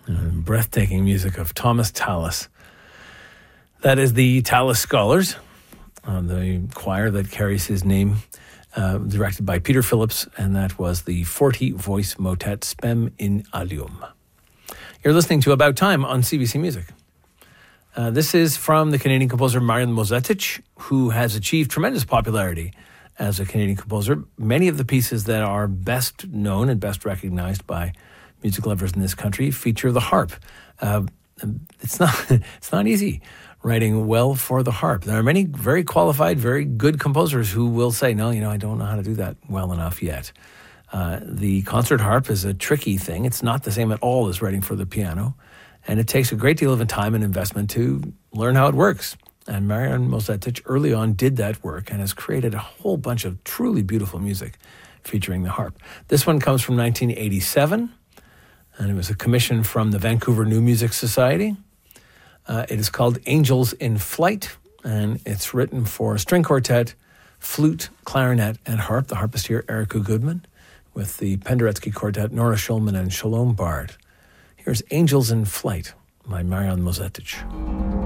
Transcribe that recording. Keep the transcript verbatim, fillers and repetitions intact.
Uh, breathtaking music of Thomas Tallis. That is the Tallis Scholars, uh, the choir that carries his name, uh, directed by Peter Phillips, and that was the forty-voice motet Spem in Alium. You're listening to About Time on C B C Music. Uh, this is from the Canadian composer Marian Mozetic, who has achieved tremendous popularity as a Canadian composer. Many of the pieces that are best known and best recognized by music lovers in this country feature the harp. Uh, it's not it's not easy writing well for the harp. There are many very qualified, very good composers who will say, no, you know, I don't know how to do that well enough yet. Uh, the concert harp is a tricky thing. It's not the same at all as writing for the piano. And it takes a great deal of time and investment to learn how it works. And Marian Mozetic early on did that work and has created a whole bunch of truly beautiful music featuring the harp. This one comes from nineteen eighty-seven, and it was a commission from the Vancouver New Music Society. Uh, it is called Angels in Flight, and it's written for string quartet, flute, clarinet, and harp. The harpist here, Erica Goodman, with the Penderecki Quartet, Nora Schulman, and Shalom Bard. Here's Angels in Flight by Marian Mozetic.